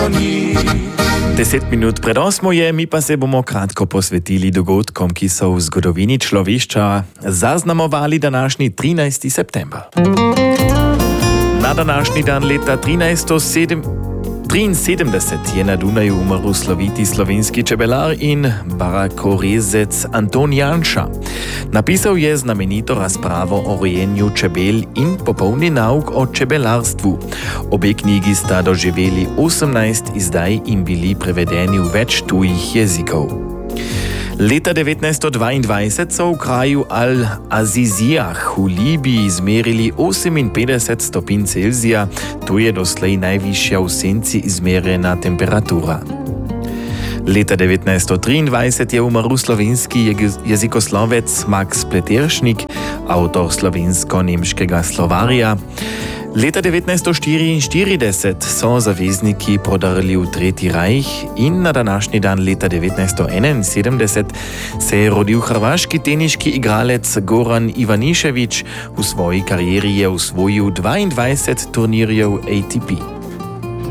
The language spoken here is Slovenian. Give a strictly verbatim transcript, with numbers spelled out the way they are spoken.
dlani. Deset minut pred osmo je, mi pa se bomo kratko posvetili dogodkom, ki so v zgodovini človeštva zaznamovali današnji trinajsti september. Na današnji dan leta trinajststo triinsedemdeset je na Dunaju umrl sloviti slovenski čebelar in barakorezec Anton Janša. Napisal je znamenito razpravo o rejenju čebel in popolni nauk o čebelarstvu. Obe knjigi sta doživeli osemnajst izdaj in bili prevedeni v več tujih jezikov. Leta devetnajststo dvaindvajset so v kraju Al-Azizijah v Libiji izmerili oseminpetdeset stopinj Celzija, to je doslej najvišja v senci izmerjena temperatura. Leta devetnajststo triindvajset je umrl slovenski jezikoslovec Max Pleteršnik, avtor slovensko-nemškega slovarja. Leta devetnajststo štiriinštirideset so zavezniki prodrli v Tretji rajh in na današnji dan leta devetnajststo enainsedemdeset se je rodil hrvaški teniški igralec Goran Ivanišević. V svoji karieri je osvojil dvaindvajset turnirjev A T P.